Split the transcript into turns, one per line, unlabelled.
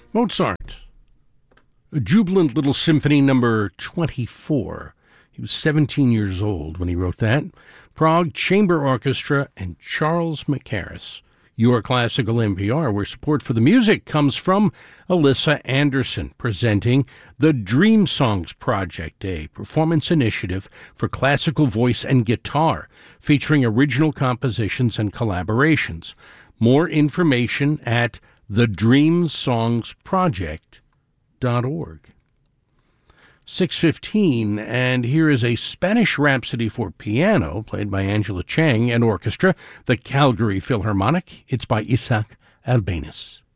Mozart, a jubilant little symphony number 24. He was 17 years old when he wrote that. Prague Chamber Orchestra and Charles Mackerras. Your Classical NPR, where support for the music comes from Alyssa Anderson, presenting the Dream Songs Project, a performance initiative for classical voice and guitar, featuring original compositions and collaborations. More information at thedreamsongsproject.org. 6:15, and here is a Spanish Rhapsody for piano, played by Angela Chang and orchestra, the Calgary Philharmonic. It's by Isaac Albéniz.